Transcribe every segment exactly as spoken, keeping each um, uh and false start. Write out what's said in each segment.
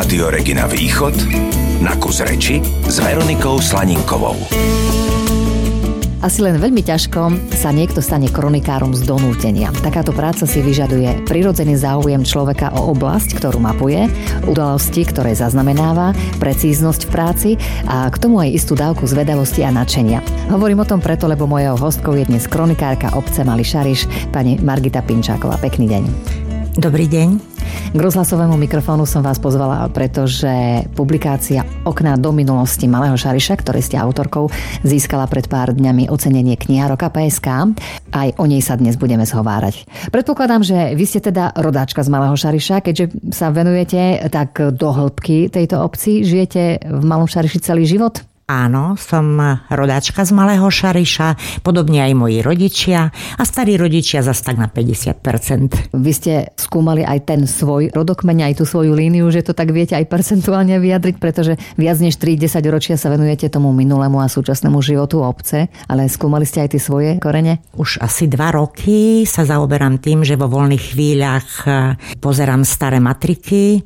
Rádio Regina Východ, na kus reči s Veronikou Slaninkovou. Asi len veľmi ťažko sa niekto stane kronikárom z donútenia. Takáto práca si vyžaduje prirodzený záujem človeka o oblasť, ktorú mapuje, udalosti, ktoré zaznamenáva, precíznosť v práci a k tomu aj istú dávku zvedavosti a nadšenia. Hovorím o tom preto, lebo mojou hostkou je dnes kronikárka obce Malý Šariš, pani Margita Pinčáková. Pekný deň. Dobrý deň. K rozhlasovému mikrofónu som vás pozvala, pretože publikácia Okná do minulosti Malého Šariša, ktoré ste autorkou, získala pred pár dňami ocenenie Kniha roka pé es ká. Aj o nej sa dnes budeme zhovárať. Predpokladám, že vy ste teda rodáčka z Malého Šariša, keďže sa venujete tak do hĺbky tejto obci. Žijete v Malom Šariši celý život? Áno, som rodáčka z Malého Šariša, podobne aj moji rodičia a starí rodičia zas tak na päťdesiat percent. Vy ste skúmali aj ten svoj rodokmeň, aj tú svoju líniu, že to tak viete aj percentuálne vyjadriť, pretože viac než tri desaťročia sa venujete tomu minulému a súčasnému životu obce, ale skúmali ste aj tie svoje korene? Už asi dva roky sa zaoberám tým, že vo voľných chvíľach pozerám staré matriky.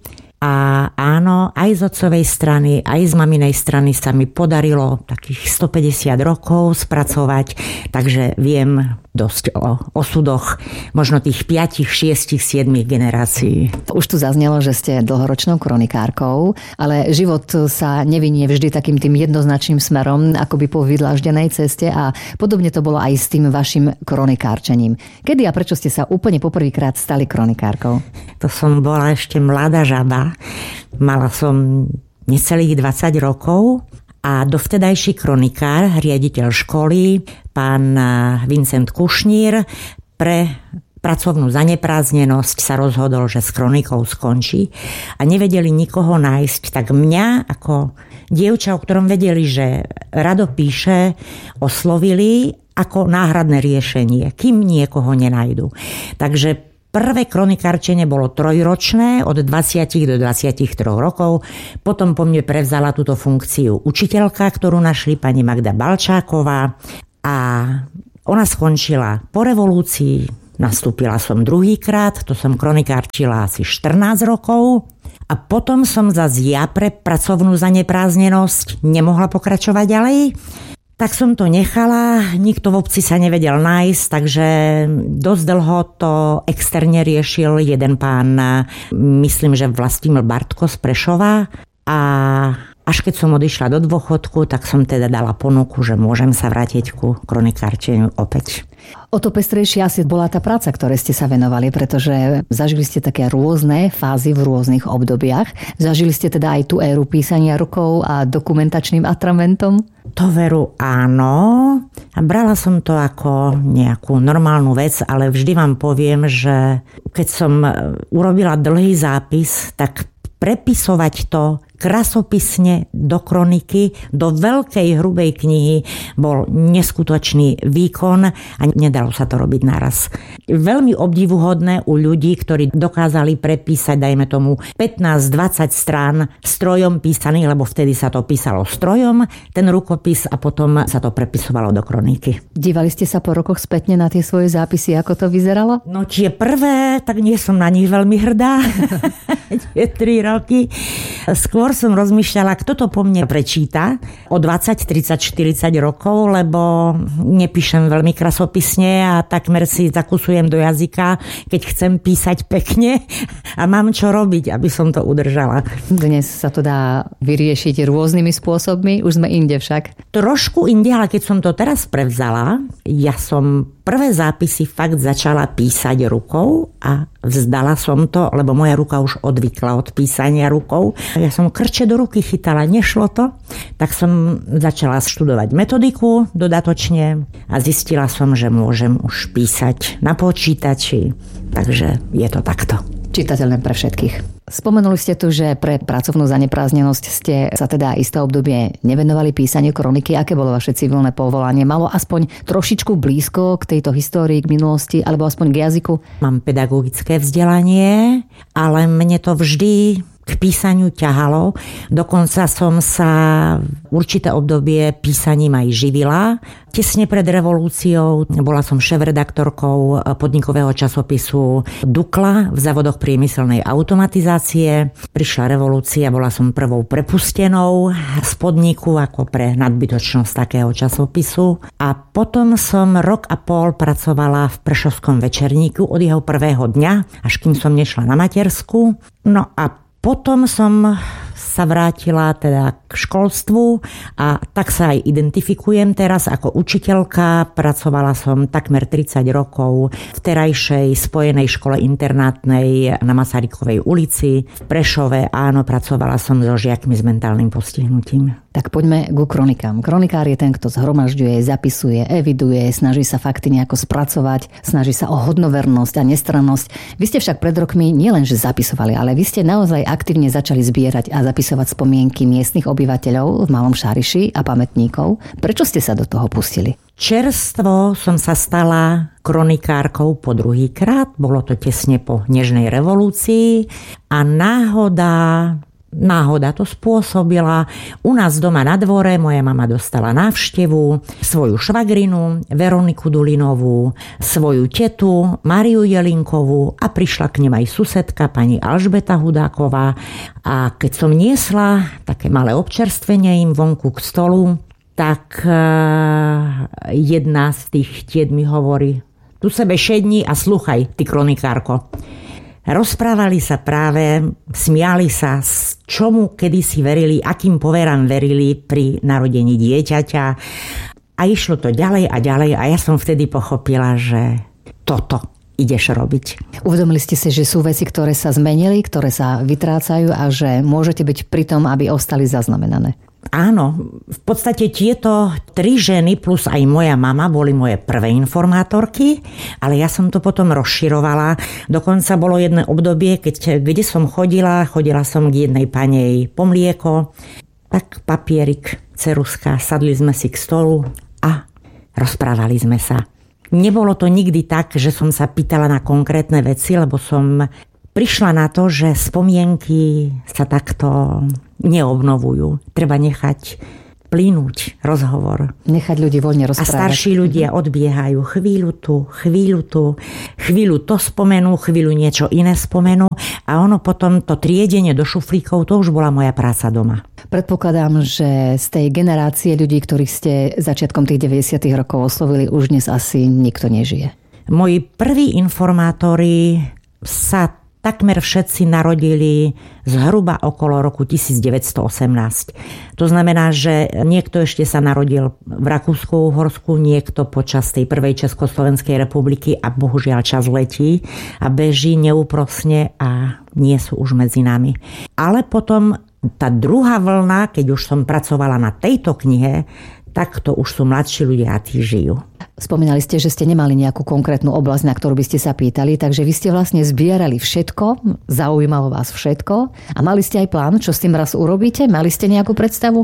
A áno, aj z otcovej strany, aj z maminej strany sa mi podarilo takých stopäťdesiat rokov spracovať, takže viem dosť o osudoch možno tých piatich, šiestich, siedmich generácií. Už tu zaznelo, že ste dlhoročnou kronikárkou, ale život sa nevinie vždy takým tým jednoznačným smerom, ako by po vydláždenej ceste a podobne to bolo aj s tým vašim kronikárčením. Kedy a prečo ste sa úplne poprvýkrát stali kronikárkou? To som bola ešte mladá žaba. Mala som necelých dvadsať rokov a dovtedajší kronikár, riaditeľ školy, pán Vincent Kušnír, pre pracovnú zanepráznenosť sa rozhodol, že s kronikou skončí a nevedeli nikoho nájsť, tak mňa ako dievča, o ktorom vedeli, že rado píše, oslovili ako náhradné riešenie, kým niekoho nenajdu. Takže prvé kronikárčenie bolo trojročné, od dvadsať do dvadsaťtri rokov. Potom po mne prevzala túto funkciu učiteľka, ktorú našli, pani Magda Balčáková. A ona skončila po revolúcii, nastúpila som druhýkrát, to som kronikárčila asi štrnásť rokov. A potom som zase ja pre pracovnú zanepráznenosť nemohla pokračovať ďalej. Tak som to nechala, nikto v obci sa nevedel nájsť, takže dosť dlho to externe riešil jeden pán, myslím, že Vlastimil Bartko z Prešova. A až keď som odišla do dôchodku, tak som teda dala ponuku, že môžem sa vrátiť ku kronikárčeniu opäť. O to pestrejšia asi bola tá práca, ktoré ste sa venovali, pretože zažili ste také rôzne fázy v rôznych obdobiach. Zažili ste teda aj tú éru písania rukou a dokumentačným atramentom? To veru áno. A brala som to ako nejakú normálnu vec, ale vždy vám poviem, že keď som urobila dlhý zápis, tak prepisovať to krasopisne do kroniky, do veľkej hrubej knihy bol neskutočný výkon a nedalo sa to robiť naraz. Veľmi obdivuhodné u ľudí, ktorí dokázali prepísať, dajme tomu, pätnásť dvadsať strán strojom písaný, lebo vtedy sa to písalo strojom, ten rukopis, a potom sa to prepisovalo do kroniky. Dívali ste sa po rokoch spätne na tie svoje zápisy, ako to vyzeralo? No tie prvé, tak nie som na nich veľmi hrdá. Tie tri roky. Skôr som rozmýšľala, kto to po mne prečíta o dvadsať, tridsať, štyridsať rokov, lebo nepíšem veľmi krasopisne a takmer si zakusujem do jazyka, keď chcem písať pekne a mám čo robiť, aby som to udržala. Dnes sa to dá vyriešiť rôznymi spôsobmi, už sme inde však. Trošku inde, ale keď som to teraz prevzala, ja som prvé zápisy fakt začala písať rukou a vzdala som to, lebo moja ruka už odvykla od písania rukou. Ja som krče do ruky chytala, nešlo to, tak som začala študovať metodiku dodatočne a zistila som, že môžem už písať na počítači, takže je to takto. Čitateľné pre všetkých. Spomenuli ste tu, že pre pracovnú zanepráznenosť ste sa teda isté obdobie nevenovali písaniu kroniky. Aké bolo vaše civilné povolanie? Malo aspoň trošičku blízko k tejto histórii, k minulosti, alebo aspoň k jazyku? Mám pedagogické vzdelanie, ale mne to vždy k písaniu ťahalo. Dokonca som sa určité obdobie písaním aj živila. Tesne pred revolúciou bola som šéfredaktorkou podnikového časopisu Dukla v závodoch priemyselnej automatizácie. Prišla revolúcia, bola som prvou prepustenou z podniku ako pre nadbytočnosť takého časopisu. A potom som rok a pol pracovala v Prešovskom večerníku od jeho prvého dňa, až kým som nešla na matersku. No a potom som sa vrátila teda k školstvu a tak sa aj identifikujem teraz ako učiteľka. Pracovala som takmer tridsať rokov v terajšej spojenej škole internátnej na Masarykovej ulici. V Prešove, áno, pracovala som so žiakmi s mentálnym postihnutím. Tak poďme ku kronikám. Kronikár je ten, kto zhromažďuje, zapisuje, eviduje, snaží sa fakty nejako spracovať, snaží sa o hodnovernosť a nestrannosť. Vy ste však pred rokmi nielenže zapisovali, ale vy ste naozaj aktívne začali zbierať a zapisovať spomienky miestnych obyvateľov v Malom Šáriši a pamätníkov. Prečo ste sa do toho pustili? Čerstvo som sa stala kronikárkou po druhýkrát. Bolo to tesne po nežnej revolúcii a náhoda... Náhoda to spôsobila. U nás doma na dvore moja mama dostala návštevu, svoju švagrinu Veroniku Dulinovú, svoju tetu Mariu Jelinkovú a prišla k nim aj susedka pani Alžbeta Hudáková. A keď som niesla také malé občerstvenie im vonku k stolu, tak jedna z tých tiet mi hovorí: tu sebe šedni a sluchaj, ty kronikárko. Rozprávali sa práve, smiali sa, s čomu kedysi verili, akým poverám verili pri narodení dieťaťa. A išlo to ďalej a ďalej a ja som vtedy pochopila, že toto ideš robiť. Uvedomili ste si, že sú veci, ktoré sa zmenili, ktoré sa vytrácajú a že môžete byť pri tom, aby ostali zaznamenané. Áno, v podstate tieto tri ženy plus aj moja mama boli moje prvé informátorky, ale ja som to potom rozširovala. Dokonca bolo jedno obdobie, keď, kde som chodila, chodila som k jednej panej po mlieko, tak papierik, ceruska, sadli sme si k stolu a rozprávali sme sa. Nebolo to nikdy tak, že som sa pýtala na konkrétne veci, lebo som prišla na to, že spomienky sa takto neobnovujú. Treba nechať plynúť rozhovor. Nechať ľudí voľne rozprávať. A starší ľudia odbiehajú chvíľu tu, chvíľu tu, chvíľu to spomenú, chvíľu niečo iné spomenú a ono potom to triedenie do šuflíkov, to už bola moja práca doma. Predpokladám, že z tej generácie ľudí, ktorých ste začiatkom tých deväťdesiatych rokov oslovili, už dnes asi nikto nežije. Moji prví informátori sa takmer všetci narodili zhruba okolo roku devätnásťstoosemnásť. To znamená, že niekto ešte sa narodil v Rakúsku-Uhorsku, niekto počas tej prvej Československej republiky a bohužiaľ čas letí a beží neúprosne a nie sú už medzi nami. Ale potom tá druhá vlna, keď už som pracovala na tejto knihe, tak to už sú mladší ľudia a tí žijú. Spomínali ste, že ste nemali nejakú konkrétnu oblasť, na ktorú by ste sa pýtali, takže vy ste vlastne zbierali všetko, zaujímalo vás všetko a mali ste aj plán, čo s tým raz urobíte? Mali ste nejakú predstavu?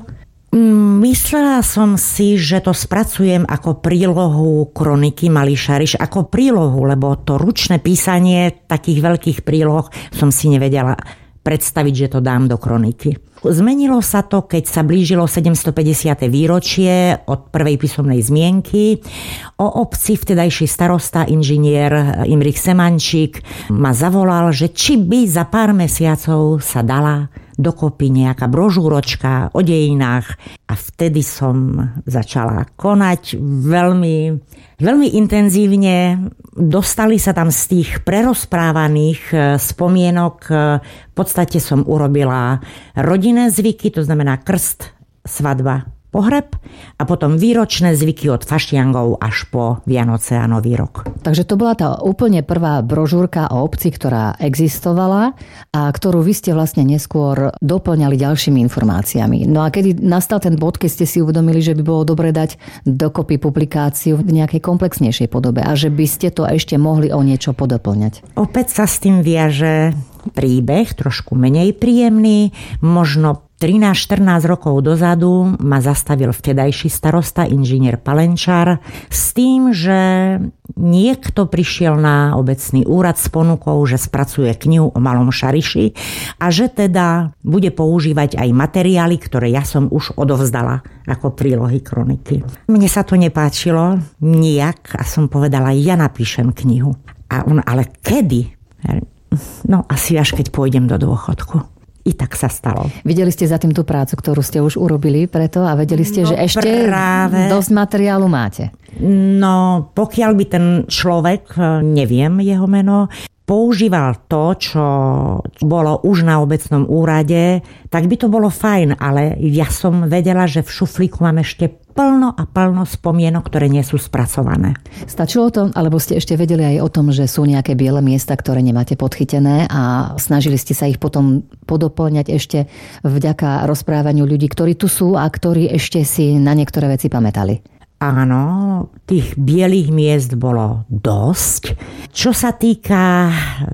Myslela som si, že to spracujem ako prílohu kroniky Malý Šáriš, ako prílohu, lebo to ručné písanie takých veľkých príloh som si nevedela predstaviť, že to dám do kroniky. Zmenilo sa to, keď sa blížilo sedemstopäťdesiate výročie od prvej písomnej zmienky. O obci vtedajší starosta, inžinier Imrich Semančík ma zavolal, že či by za pár mesiacov sa dala dokopy nejaká brožúročka o dejinách a vtedy som začala konať veľmi, veľmi intenzívne. Dostali sa tam z tých prerozprávaných spomienok, v podstate som urobila rodinné zvyky, to znamená krst, svadba, pohreb a potom výročné zvyky od fašiangov až po Vianoce a Nový rok. Takže to bola tá úplne prvá brožúrka o obci, ktorá existovala a ktorú vy ste vlastne neskôr doplňali ďalšími informáciami. No a kedy nastal ten bod, keď ste si uvedomili, že by bolo dobre dať dokopy publikáciu v nejakej komplexnejšej podobe a že by ste to ešte mohli o niečo podoplňať? Opäť sa s tým viaže príbeh, trošku menej príjemný, možno trinásť štrnásť rokov dozadu ma zastavil vtedajší starosta, inžinier Palenčar, s tým, že niekto prišiel na obecný úrad s ponukou, že spracuje knihu o Malom Šariši a že teda bude používať aj materiály, ktoré ja som už odovzdala ako prílohy kroniky. Mne sa to nepáčilo nijak a som povedala, ja napíšem knihu. A on, ale kedy? No asi až keď pôjdem do dôchodku. I tak sa stalo. Videli ste za tým tú prácu, ktorú ste už urobili preto a vedeli ste, no, že ešte práve dosť materiálu máte? No, pokiaľ by ten človek, neviem jeho meno, používal to, čo bolo už na obecnom úrade, tak by to bolo fajn, ale ja som vedela, že v šuflíku mám ešte plno a plno spomienok, ktoré nie sú spracované. Stačilo to, alebo ste ešte vedeli aj o tom, že sú nejaké biele miesta, ktoré nemáte podchytené a snažili ste sa ich potom podoplňať ešte vďaka rozprávaniu ľudí, ktorí tu sú a ktorí ešte si na niektoré veci pamätali? Áno, tých bielých miest bolo dosť. Čo sa týka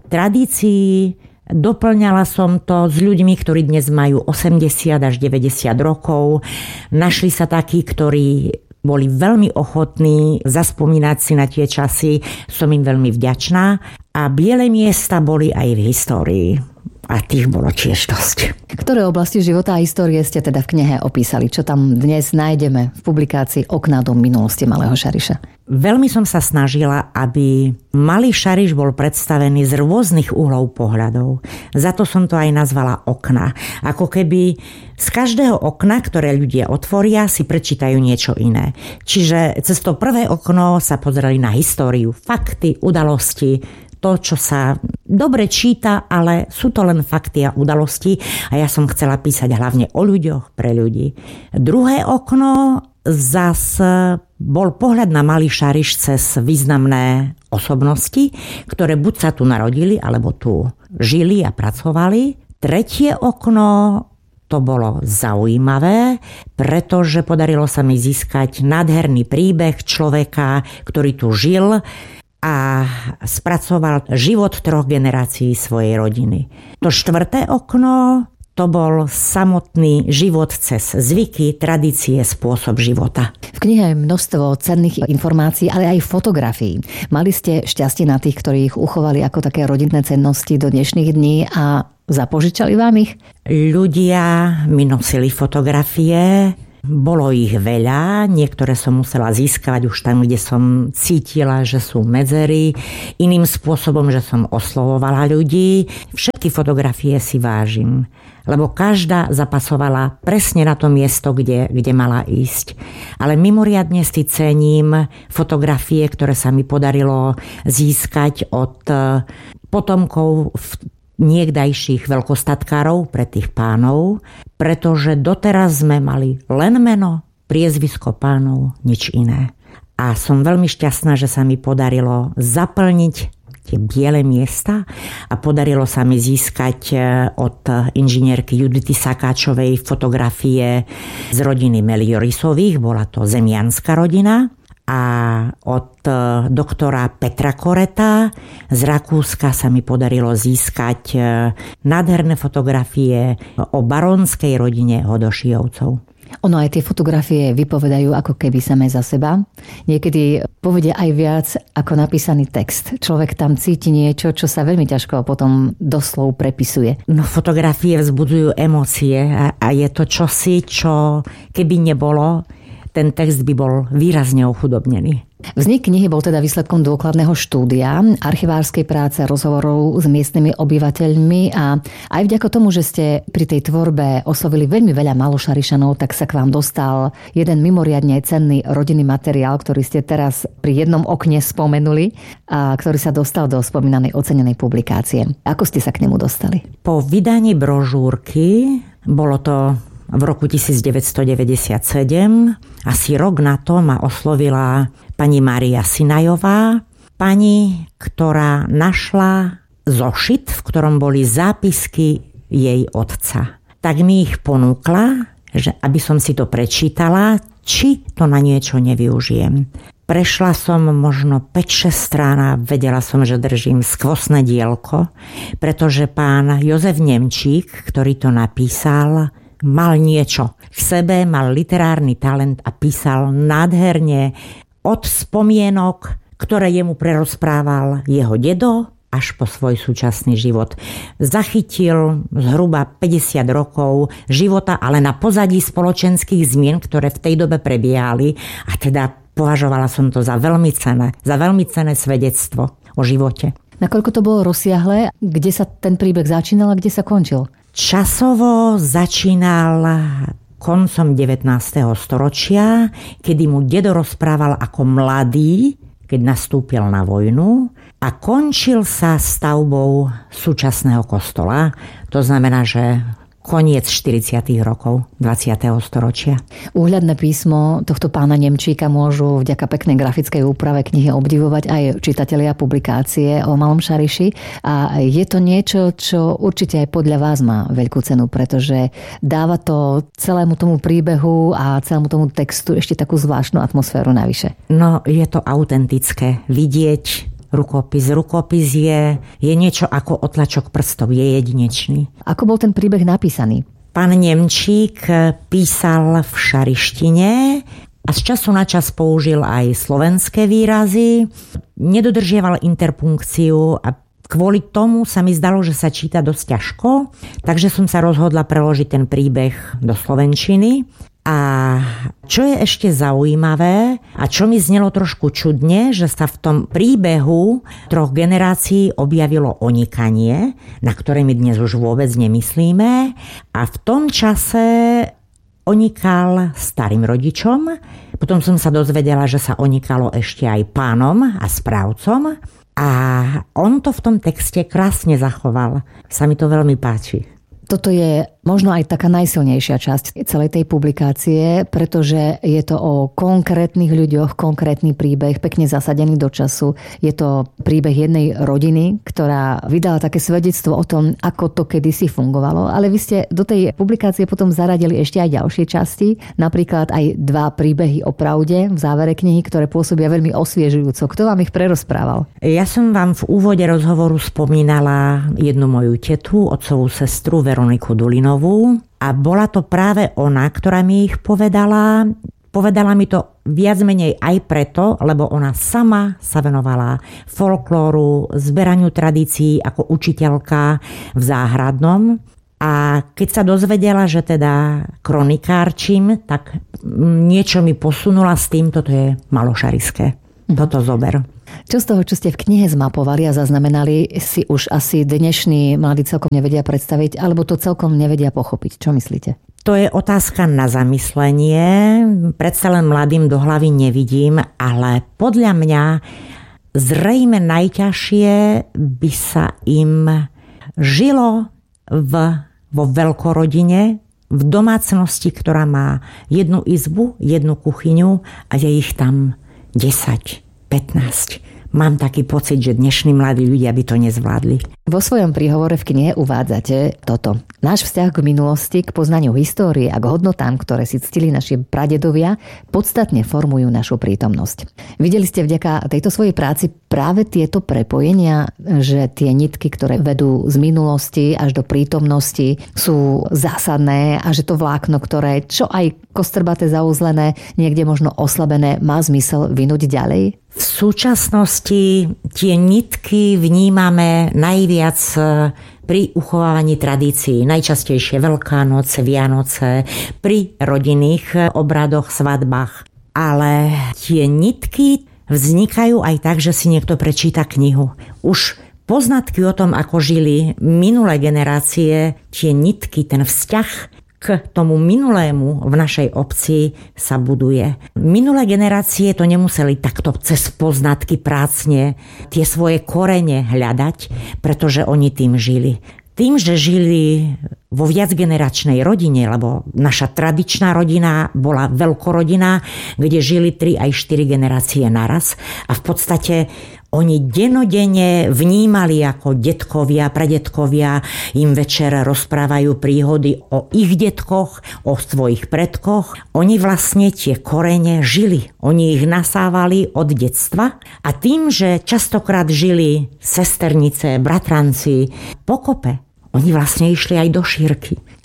tradícií, doplňala som to s ľuďmi, ktorí dnes majú osemdesiat až deväťdesiat rokov. Našli sa takí, ktorí boli veľmi ochotní zaspomínať si na tie časy. Som im veľmi vďačná. A biele miesta boli aj v histórii. A tých bolo tiež dosť. Ktoré oblasti života a histórie ste teda v knihe opísali? Čo tam dnes nájdeme v publikácii Okná do minulosti Malého Šariša? Veľmi som sa snažila, aby Malý Šariš bol predstavený z rôznych uhlov pohľadov. Za to som to aj nazvala okna. Ako keby z každého okna, ktoré ľudia otvoria, si prečítajú niečo iné. Čiže cez to prvé okno sa pozerali na históriu, fakty, udalosti, to, čo sa dobre číta, ale sú to len fakty a udalosti a ja som chcela písať hlavne o ľuďoch, pre ľudí. Druhé okno zase bol pohľad na Malý Šariš cez významné osobnosti, ktoré buď sa tu narodili, alebo tu žili a pracovali. Tretie okno to bolo zaujímavé, pretože podarilo sa mi získať nádherný príbeh človeka, ktorý tu žil a spracoval život troch generácií svojej rodiny. To štvrté okno, to bol samotný život cez zvyky, tradície, spôsob života. V knihe je množstvo cenných informácií, ale aj fotografií. Mali ste šťastie na tých, ktorí ich uchovali ako také rodinné cennosti do dnešných dní a zapožičali vám ich? Ľudia mi nosili fotografie. Bolo ich veľa, niektoré som musela získať už tam, kde som cítila, že sú medzery, iným spôsobom, že som oslovovala ľudí. Všetky fotografie si vážim, lebo každá zapasovala presne na to miesto, kde, kde mala ísť. Ale mimoriadne si cením fotografie, ktoré sa mi podarilo získať od potomkov v niekdajších veľkostatkárov pre tých pánov, pretože doteraz sme mali len meno, priezvisko pánov, nič iné. A som veľmi šťastná, že sa mi podarilo zaplniť tie biele miesta a podarilo sa mi získať od inžinierky Judity Sakáčovej fotografie z rodiny Meliorisových, bola to zemianská rodina, a od doktora Petra Koreta z Rakúska sa mi podarilo získať nádherné fotografie o baronskej rodine Hodošijovcov. Ono aj tie fotografie vypovedajú ako keby samé za seba. Niekedy povedia aj viac ako napísaný text. Človek tam cíti niečo, čo sa veľmi ťažko potom doslov prepisuje. No, fotografie vzbudzujú emócie a, a je to čosi, čo keby nebolo, ten text by bol výrazne ochudobnený. Vznik knihy bol teda výsledkom dôkladného štúdia, archivárskej práce, rozhovorov s miestnymi obyvateľmi a aj vďaka tomu, že ste pri tej tvorbe oslovili veľmi veľa Malošarišanov, tak sa k vám dostal jeden mimoriadne cenný rodinný materiál, ktorý ste teraz pri jednom okne spomenuli a ktorý sa dostal do spomínanej ocenenej publikácie. Ako ste sa k nemu dostali? Po vydaní brožúrky, bolo to v roku devätnásťstodeväťdesiatsedem, asi rok na to ma oslovila pani Mária Sinajová, pani, ktorá našla zošit, v ktorom boli zápisky jej otca. Tak mi ich ponúkla, že aby som si to prečítala, či to na niečo nevyužijem. Prešla som možno päť šesť strán a vedela som, že držím skvostné dielko, pretože pán Jozef Nemčík, ktorý to napísal, mal niečo v sebe, mal literárny talent a písal nádherne od spomienok, ktoré jemu prerozprával jeho dedo, až po svoj súčasný život. Zachytil zhruba päťdesiat rokov života, ale na pozadí spoločenských zmien, ktoré v tej dobe prebiehali, a teda považovala som to za veľmi cenné, za veľmi cenné svedectvo o živote. Nakoľko to bolo rozsiahle, kde sa ten príbeh začínal a kde sa končil? Časovo začínal koncom devätnásteho storočia, kedy mu dedo rozprával ako mladý, keď nastúpil na vojnu, a končil sa stavbou súčasného kostola. To znamená, že koniec štyridsiatych rokov dvadsiateho storočia. Úhľadné písmo tohto pána Nemčíka môžu vďaka peknej grafickej úprave knihy obdivovať aj čitatelia publikácie o Malom Šariši. A je to niečo, čo určite aj podľa vás má veľkú cenu, pretože dáva to celému tomu príbehu a celému tomu textu ešte takú zvláštnu atmosféru navyše. No, je to autentické vidieť rukopis. Rukopis je, je niečo ako otlačok prstov, je jedinečný. Ako bol ten príbeh napísaný? Pán Nemčík písal v šarištine a z času na čas použil aj slovenské výrazy. Nedodržiaval interpunkciu a kvôli tomu sa mi zdalo, že sa číta dosť ťažko, takže som sa rozhodla preložiť ten príbeh do slovenčiny. A čo je ešte zaujímavé a čo mi znelo trošku čudne, že sa v tom príbehu troch generácií objavilo onikanie, na ktoré my dnes už vôbec nemyslíme, a v tom čase onikal starým rodičom. Potom som sa dozvedela, že sa onikalo ešte aj pánom a správcom, a on to v tom texte krásne zachoval. Sa mi to veľmi páči. Toto je možno aj taká najsilnejšia časť celej tej publikácie, pretože je to o konkrétnych ľuďoch, konkrétny príbeh, pekne zasadený do času. Je to príbeh jednej rodiny, ktorá vydala také svedectvo o tom, ako to kedysi fungovalo. Ale vy ste do tej publikácie potom zaradili ešte aj ďalšie časti, napríklad aj dva príbehy o pravde v závere knihy, ktoré pôsobia veľmi osviežujúco. Kto vám ich prerozprával? Ja som vám v úvode rozhovoru spomínala jednu moju tetu, otcovú sestru Veroniku Dulinovú, a bola to práve ona, ktorá mi ich povedala. Povedala mi to viac menej aj preto, lebo ona sama sa venovala folklóru, zberaniu tradícií ako učiteľka v Záhradnom. A keď sa dozvedela, že teda kronikárčim, tak niečo mi posunula s tým, toto je malošariské. Toto zober. Čo z toho, čo ste v knihe zmapovali a zaznamenali, si už asi dnešní mladí celkom nevedia predstaviť, alebo to celkom nevedia pochopiť? Čo myslíte? To je otázka na zamyslenie. Predsa len mladým do hlavy nevidím, ale podľa mňa zrejme najťažšie by sa im žilo v, vo veľkorodine, v domácnosti, ktorá má jednu izbu, jednu kuchyňu a je ich tam desať, pätnásť. Mám taký pocit, že dnešní mladí ľudia by to nezvládli. Vo svojom príhovore v knihe uvádzate toto. Náš vzťah k minulosti, k poznaniu histórie a k hodnotám, ktoré si ctili naši pradedovia, podstatne formujú našu prítomnosť. Videli ste vďaka tejto svojej práci práve tieto prepojenia, že tie nitky, ktoré vedú z minulosti až do prítomnosti, sú zásadné a že to vlákno, ktoré čo aj kostrbaté, zauzlené, niekde možno oslabené, má zmysel vynúť ďalej? V súčasnosti tie nitky vnímame najviac pri uchovávaní tradícií. Najčastejšie Veľká noc, Vianoce, pri rodinných obradoch, svadbách. Ale tie nitky vznikajú aj tak, že si niekto prečíta knihu. Už poznatky o tom, ako žili minulé generácie, tie nitky, ten vzťah k tomu minulému v našej obci sa buduje. Minulé generácie to nemuseli takto cez poznatky prácne tie svoje korene hľadať, pretože oni tým žili. Tým, že žili vo viacgeneračnej rodine, lebo naša tradičná rodina bola veľkorodina, kde žili tri aj štyri generácie naraz a v podstate oni denodenne vnímali, ako detkovia, pradetkovia im večer rozprávajú príhody o ich detkoch, o svojich predkoch. Oni vlastne tie korene žili. Oni ich nasávali od detstva a tým, že častokrát žili sesternice, bratranci pokope, oni vlastne išli aj do šírky.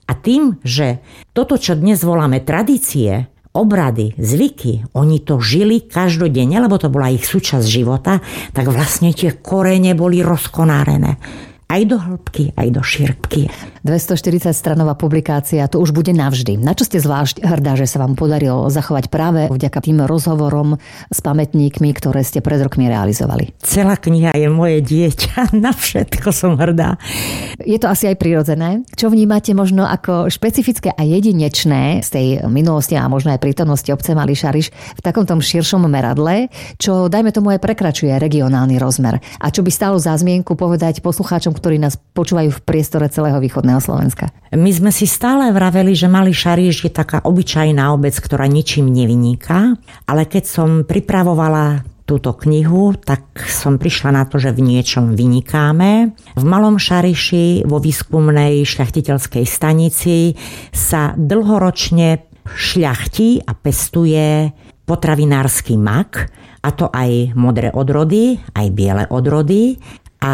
A tým, že toto, čo dnes voláme tradície, obrady, zvyky, oni to žili každodenne, lebo to bola ich súčasť života, tak vlastne tie korene boli rozkonárené. Aj do hĺbky, aj do šírky. dvestoštyridsať stranová publikácia, to už bude navždy. Na čo ste zvlášť hrdá, že sa vám podarilo zachovať práve vďaka tým rozhovorom s pamätníkmi, ktoré ste pred rokmi realizovali? Celá kniha je moje dieťa, na všetko som hrdá. Je to asi aj prirodzené. Čo vnímate možno ako špecifické a jedinečné z tej minulosti a možno aj prítomnosti obce Malý Šariš v takomto širšom meradle, čo dajme tomu aj prekračuje regionálny rozmer? A čo by stálo za zmienku povedať poslucháčom, ktorí nás počúvajú v priestore celého východného Slovenska? My sme si stále vraveli, že Malý Šariš je taká obyčajná obec, ktorá ničím nevyniká, ale keď som pripravovala túto knihu, tak som prišla na to, že v niečom vynikáme. V Malom Šariši vo výskumnej šľachtiteľskej stanici sa dlhoročne šľachtí a pestuje potravinársky mak, a to aj modré odrody, aj biele odrody. A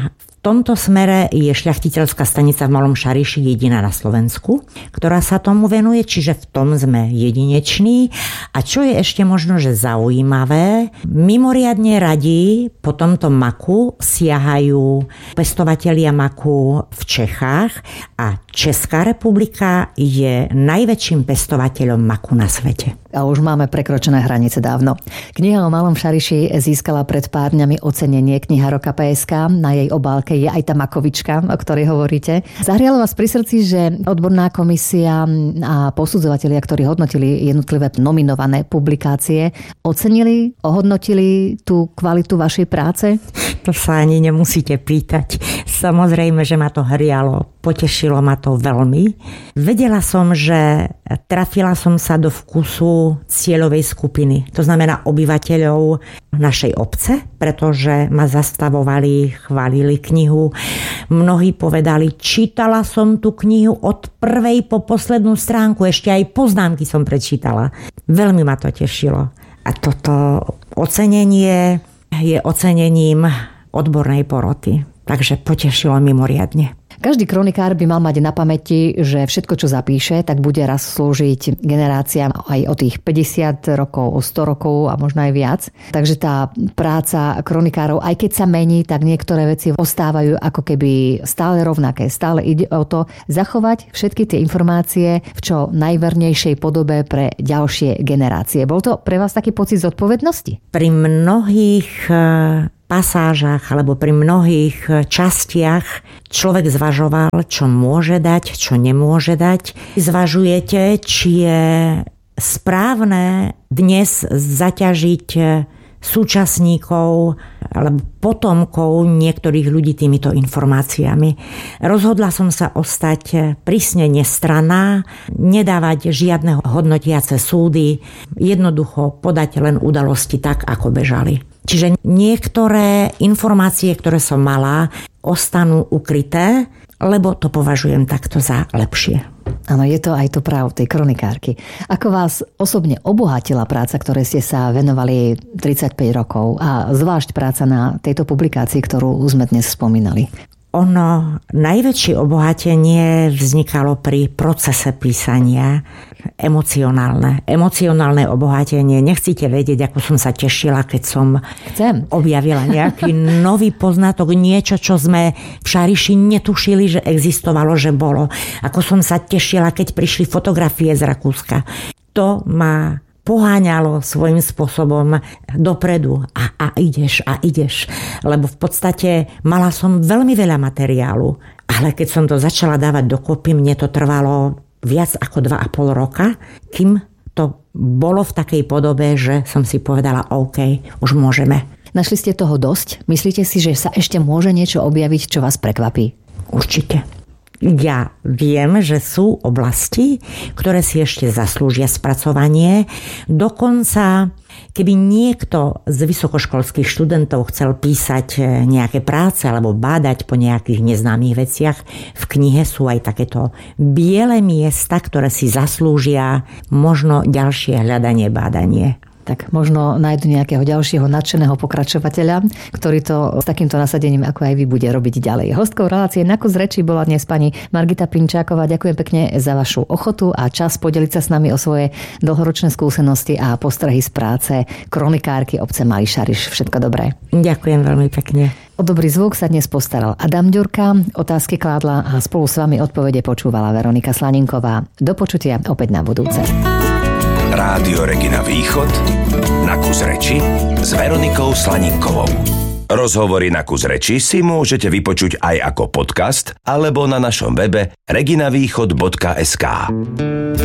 v tomto smere je šľachtiteľská stanica v Malom Šariši jediná na Slovensku, ktorá sa tomu venuje, čiže v tom sme jedineční. A čo je ešte možno, že zaujímavé, mimoriadne radi po tomto maku siahajú pestovatelia maku v Čechách a Česká republika je najväčším pestovateľom maku na svete. A už máme prekročené hranice dávno. Kniha o Malom Šariši získala pred pár dňami ocenenie Kniha roka pé es ká. Na jej obálke je aj tá makovička, o ktorej hovoríte. Zahrialo vás pri srdci, že odborná komisia a posudzovatelia, ktorí hodnotili jednotlivé nominované publikácie, ocenili, ohodnotili tú kvalitu vašej práce? To sa ani nemusíte pýtať. Samozrejme, že ma to hrialo. Potešilo ma to veľmi. Vedela som, že trafila som sa do vkusu cieľovej skupiny. To znamená obyvateľov našej obce, pretože ma zastavovali, chválili knihu. Mnohí povedali, čítala som tú knihu od prvej po poslednú stránku, ešte aj poznámky som prečítala. Veľmi ma to tešilo. A toto ocenenie je ocenením odbornej poroty. Takže potešilo mimoriadne. Každý kronikár by mal mať na pamäti, že všetko, čo zapíše, tak bude raz slúžiť generáciám aj o tých päťdesiat rokov, o sto rokov a možno aj viac. Takže tá práca kronikárov, aj keď sa mení, tak niektoré veci ostávajú ako keby stále rovnaké. Stále ide o to zachovať všetky tie informácie v čo najvernejšej podobe pre ďalšie generácie. Bol to pre vás taký pocit zodpovednosti? Pri mnohých pasážach alebo pri mnohých častiach človek zvažoval, čo môže dať, čo nemôže dať. Zvažujete, či je správne dnes zaťažiť súčasníkov alebo potomkov niektorých ľudí týmito informáciami. Rozhodla som sa ostať prísne nestranná, nedávať žiadne hodnotiace súdy, jednoducho podať len udalosti tak, ako bežali. Čiže niektoré informácie, ktoré som mala, ostanú ukryté, lebo to považujem takto za lepšie. Áno, je to aj to právo tej kronikárky. Ako vás osobne obohatila práca, ktoré ste sa venovali tridsaťpäť rokov a zvlášť práca na tejto publikácii, ktorú sme dnes spomínali? Ono, najväčšie obohatenie vznikalo pri procese písania, emocionálne. Emocionálne obohatenie. Nechcete vedieť, ako som sa tešila, keď som Chcem. objavila nejaký nový poznatok, niečo, čo sme v Šariši netušili, že existovalo, že bolo. Ako som sa tešila, keď prišli fotografie z Rakúska. To ma poháňalo svojím spôsobom dopredu a, a ideš a ideš, lebo v podstate mala som veľmi veľa materiálu, ale keď som to začala dávať dokopy, mne to trvalo viac ako dva a pol roka, kým to bolo v takej podobe, že som si povedala, OK, už môžeme. Našli ste toho dosť? Myslíte si, že sa ešte môže niečo objaviť, čo vás prekvapí? Určite. Ja viem, že sú oblasti, ktoré si ešte zaslúžia spracovanie. Dokonca, keby niekto z vysokoškolských študentov chcel písať nejaké práce alebo bádať po nejakých neznámych veciach, v knihe sú aj takéto biele miesta, ktoré si zaslúžia možno ďalšie hľadanie, bádanie. Tak možno nájdu nejakého ďalšieho nadšeného pokračovateľa, ktorý to s takýmto nasadením ako aj vy bude robiť ďalej. Hostkou relácie Na kus reči bola dnes pani Margita Pinčáková. Ďakujem pekne za vašu ochotu a čas podeliť sa s nami o svoje dlhoročné skúsenosti a postrehy z práce kronikárky obce Malý Šariš. Všetko dobré. Ďakujem veľmi pekne. O dobrý zvuk sa dnes postaral Adam Ďurka, otázky kládla a spolu s vami odpovede počúvala Veronika Slaninková. Do počutia opäť na budúce. Rádio Regina Východ, Na kus reči s Veronikou Slaninkovou. Rozhovory Na kus reči si môžete vypočuť aj ako podcast alebo na našom webe reginavýchod bodka es ká.